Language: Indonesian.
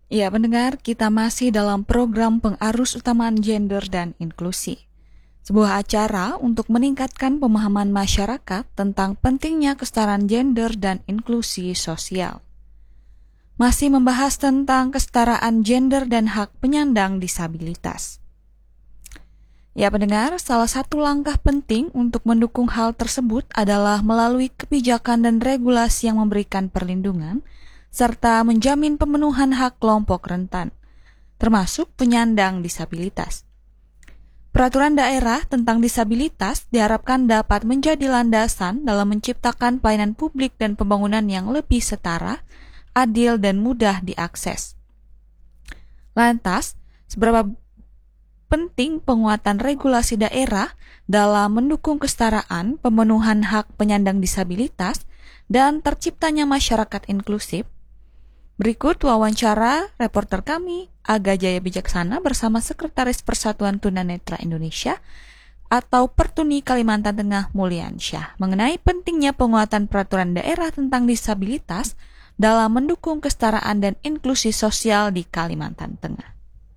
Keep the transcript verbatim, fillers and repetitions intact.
Ya, pendengar, kita masih dalam program pengarus utamaan gender dan inklusi. Sebuah acara untuk meningkatkan pemahaman masyarakat tentang pentingnya kesetaraan gender dan inklusi sosial. Masih membahas tentang kesetaraan gender dan hak penyandang disabilitas. Ya, pendengar, salah satu langkah penting untuk mendukung hal tersebut adalah melalui kebijakan dan regulasi yang memberikan perlindungan serta menjamin pemenuhan hak kelompok rentan, termasuk penyandang disabilitas. Peraturan daerah tentang disabilitas diharapkan dapat menjadi landasan dalam menciptakan pelayanan publik dan pembangunan yang lebih setara, adil, dan mudah diakses. Lantas, seberapa penting penguatan regulasi daerah dalam mendukung kesetaraan, pemenuhan hak penyandang disabilitas, dan terciptanya masyarakat inklusif? Berikut wawancara reporter kami, Aga Jaya Bijaksana bersama Sekretaris Persatuan Tunanetra Indonesia atau Pertuni Kalimantan Tengah Mulyansyah mengenai pentingnya penguatan peraturan daerah tentang disabilitas dalam mendukung kesetaraan dan inklusi sosial di Kalimantan Tengah.